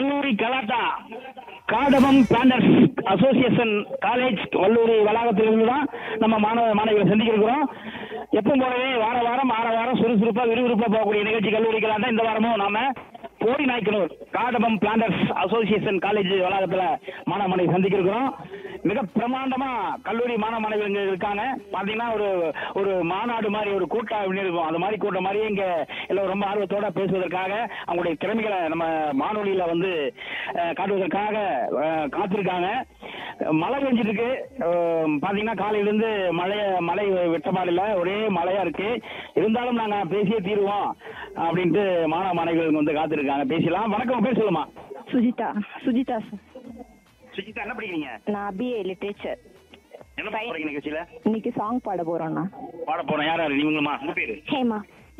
கல்லூரி கலாட்டா cardamom planters association college கல்லூரி வளாகத்திலிருந்து தான் நம்ம மாணவிகளை சந்திக்கிறோம். எப்பவும் போலவே வார வாரம் சுறுசுறுப்பா விறுவிறுப்பா போகக்கூடிய நிகழ்ச்சி கல்லூரி கலாட்டா. இந்த வாரமும் நாம போடி Nayakanur cardamom planters association college வளாகத்துல மாணவனை சந்திக்கிறோம். மிக பிரமாண்டமா கல்லூரி மாணவர்கள் இருக்காங்க. பாத்தீங்கன்னா ஒரு மாநாடு மாதிரி ஒரு கூட்டம் இருக்கும். அது மாதிரி கூட்டம் மாதிரியே இங்க எல்லாம் ரொம்ப ஆர்வத்தோட பேசுவதற்காக அவங்களுடைய திறமைகளை நம்ம வானொலியில வந்து காட்டுவதற்காக காத்திருக்காங்க. மழை பெஞ்சிட்டு இருக்கு. பாத்தீங்கன்னா காலையில இருந்து மழை வெட்டமாடு இல்ல, ஒரே மழையா இருக்கு. இருந்தாலும் நாங்க பேசியே தீருவோம் அப்படின்ட்டு மாணவ மாணவிகள் வந்து காத்திருக்காங்க. பேசலாம். வணக்கம், பேர் சொல்லுமா? சுஜிதா சார். சுஜிதா, என்ன படிக்கிறீங்க? நான் BA லிட்ரேச்சர். என்ன போறீங்க நிகழ்ச்சியில? இன்னைக்கு சாங் பாட போறோம்ண்ணா. பாட போறோம். யார் நீங்களுமா? உங்க பேரு? ஹேமா.